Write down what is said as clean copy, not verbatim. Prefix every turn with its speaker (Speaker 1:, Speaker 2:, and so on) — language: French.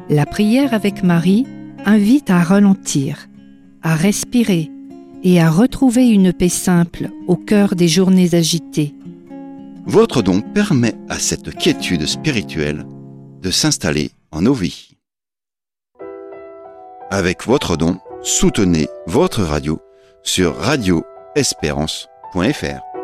Speaker 1: La prière avec Marie invite à ralentir, à respirer et à retrouver une paix simple au cœur des journées agitées.
Speaker 2: Votre don permet à cette quiétude spirituelle de s'installer en nos vies. Avec votre don, soutenez votre radio sur radioespérance.fr.